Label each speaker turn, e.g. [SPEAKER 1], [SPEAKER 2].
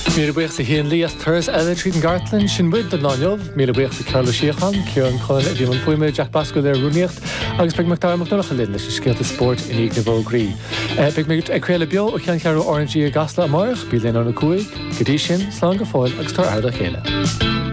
[SPEAKER 1] Míle buíoch sa híon lías thuras eile tríd an Gartlan sin buid den láneomh, míle buíoch sa Carla Síochan, Ciaran Cullen a bhí man fuime Jack Basco le rúníocht, agus beag meach darmach nolach a linn leis scéalta sport in ag na bhógraí. Beag meid ag creile beo ó chean cearú orangí a gasla amárach, bí linn an na cuaig, go dtí sin, slán go fáil agus tar arda chéile.